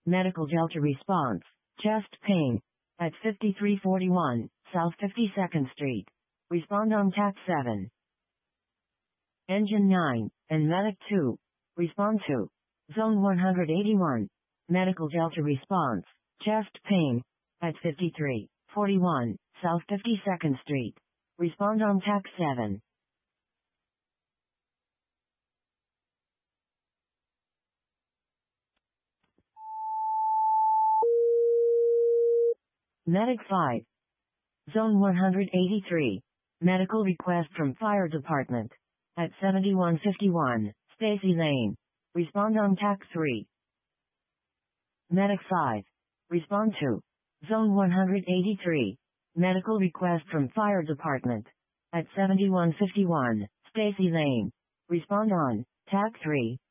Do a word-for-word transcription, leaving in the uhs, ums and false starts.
Medical Delta response. Chest pain. At fifty-three forty-one, South fifty-second Street. Respond on T A C seven. Engine nine, and Medic two. Respond to. Zone one eighty-one. Medical Delta response. Chest pain. At fifty-three forty-one, South fifty-second Street. Respond on T A C seven. Medic five. Zone one eighty-three. Medical request from Fire Department. At seventy-one fifty-one, Stacy Lane. Respond on T A C three. Medic five. Respond to. Zone one eighty-three. Medical request from Fire Department. At seventy-one fifty-one, Stacy Lane. Respond on T A C three.